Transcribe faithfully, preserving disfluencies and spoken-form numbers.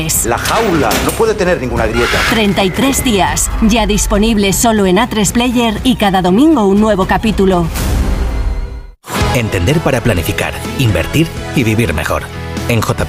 La jaula no puede tener ninguna grieta. treinta y tres días, ya disponible solo en A tres Player y cada domingo un nuevo capítulo. Entender para planificar, invertir y vivir mejor. En J P